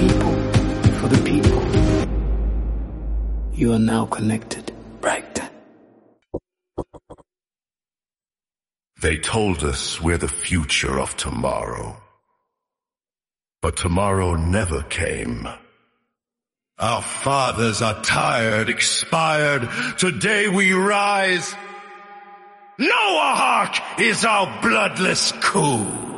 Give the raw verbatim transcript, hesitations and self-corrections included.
people, for the people. You are now connected, right? They told us we're the future of tomorrow. But tomorrow never came. Our fathers are tired, expired. Today we rise. Noahawk is our bloodless coup.